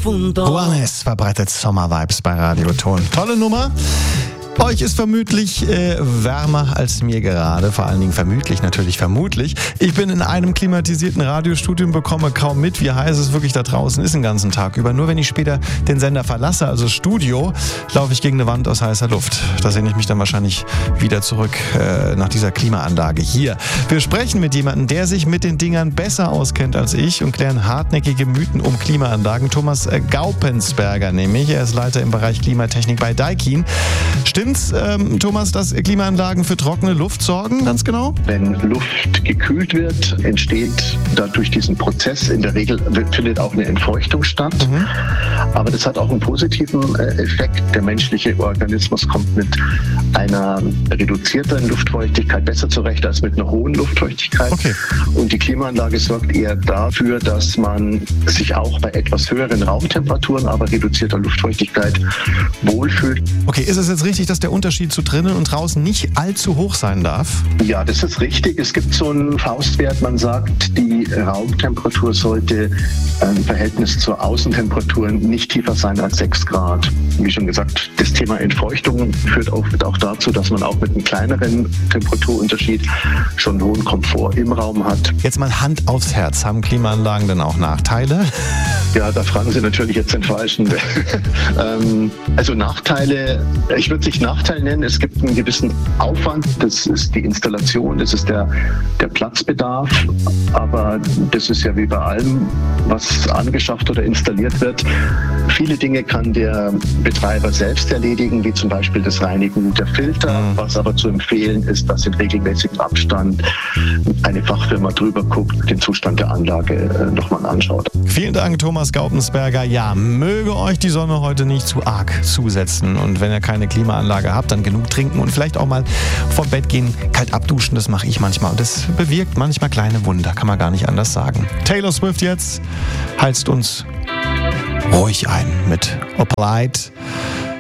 Juanes verbreitet Sommervibes bei Radioton. Tolle Nummer. Euch ist vermutlich wärmer als mir gerade, vor allen Dingen vermutlich. Ich bin in einem klimatisierten Radiostudio und bekomme kaum mit, wie heiß es wirklich da draußen ist den ganzen Tag über. Nur wenn ich später den Sender verlasse, also Studio, laufe ich gegen eine Wand aus heißer Luft. Da sehne ich mich dann wahrscheinlich wieder zurück nach dieser Klimaanlage hier. Wir sprechen mit jemandem, der sich mit den Dingern besser auskennt als ich und klären hartnäckige Mythen um Klimaanlagen. Thomas Gaupensberger nämlich, er ist Leiter im Bereich Klimatechnik bei Daikin. Stimmt's, Thomas, dass Klimaanlagen für trockene Luft sorgen, ganz genau? Wenn Luft gekühlt wird, entsteht dadurch diesen Prozess. In der Regel findet auch eine Entfeuchtung statt. Aber das hat auch einen positiven Effekt. Der menschliche Organismus kommt mit einer reduzierten Luftfeuchtigkeit besser zurecht als mit einer hohen Luftfeuchtigkeit. Okay. Und die Klimaanlage sorgt eher dafür, dass man sich auch bei etwas höheren Raumtemperaturen, aber reduzierter Luftfeuchtigkeit wohlfühlt. Okay, ist es jetzt richtig, dass der Unterschied zu drinnen und draußen nicht allzu hoch sein darf? Ja, das ist richtig. Es gibt so einen Faustwert, man sagt, die Raumtemperatur sollte im Verhältnis zur Außentemperatur nicht tiefer sein als 6 Grad. Wie schon gesagt, das Thema Entfeuchtung führt auch dazu, dass man auch mit einem kleineren Temperaturunterschied schon hohen Komfort im Raum hat. Jetzt mal Hand aufs Herz. Haben Klimaanlagen denn auch Nachteile? Ja, da fragen Sie natürlich jetzt den Falschen. Also Nachteile, ich würde es nicht Nachteil nennen, es gibt einen gewissen Aufwand, das ist die Installation, das ist der Platzbedarf, aber das ist ja wie bei allem, was angeschafft oder installiert wird. Viele Dinge kann der Betreiber selbst erledigen, wie zum Beispiel das Reinigen der Filter, was aber zu empfehlen ist, dass in regelmäßigem Abstand eine Fachfirma drüber guckt, den Zustand der Anlage nochmal anschaut. Vielen Dank, Thomas Gaupensberger. Ja, möge euch die Sonne heute nicht zu arg zusetzen. Und wenn ihr keine Klimaanlage habt, dann genug trinken und vielleicht auch mal vom Bett gehen, kalt abduschen. Das mache ich manchmal. Und das bewirkt manchmal kleine Wunder, kann man gar nicht anders sagen. Taylor Swift jetzt heizt uns ruhig ein mit Opalite.